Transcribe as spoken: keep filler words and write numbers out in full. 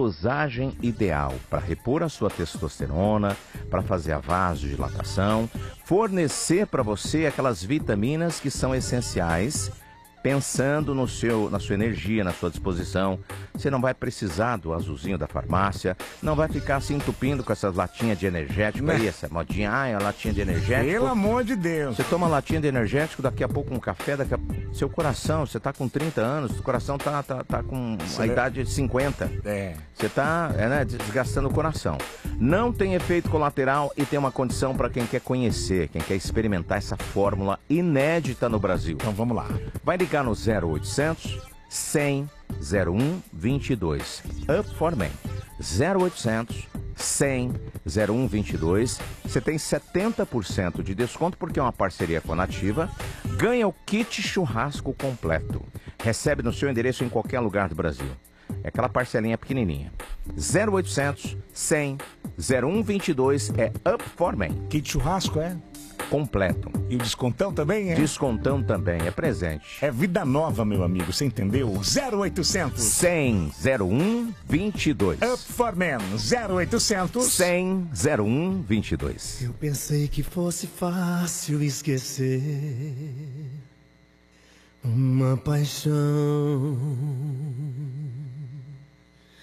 dosagem ideal para repor a sua testosterona, para fazer a vasodilatação, fornecer para você aquelas vitaminas que são essenciais, pensando no seu, na sua energia, na sua disposição. Você não vai precisar do azulzinho da farmácia, não vai ficar se entupindo com essas latinhas de energético aí, essa modinha, ai, a latinha de energético. Pelo amor de Deus. Você toma latinha de energético, daqui a pouco um café, daqui a... seu coração, você tá com trinta anos, o coração tá, tá, tá com Você a é... idade de cinquenta. É. Você tá é, né, desgastando o coração. Não tem efeito colateral e tem uma condição para quem quer conhecer, quem quer experimentar essa fórmula inédita no Brasil. Então vamos lá. Vai ligar no zero oitocentos, cem, zero um, vinte e dois. Up for Men. zero oitocentos, cem, zero um, vinte e dois. Você tem setenta por cento de desconto porque é uma parceria com a Nativa. Ganha o kit churrasco completo. Recebe no seu endereço em qualquer lugar do Brasil. É aquela parcelinha pequenininha. zero oitocentos, cem, zero um, vinte e dois é Up for Men. Kit churrasco, é? Completo. E o descontão também, é? Descontão também, é presente. É vida nova, meu amigo, você entendeu? zero oitocentos, cem, zero um, vinte e dois. Up for Men, zero oitocentos, cem, zero um, vinte e dois. Eu pensei que fosse fácil esquecer uma paixão.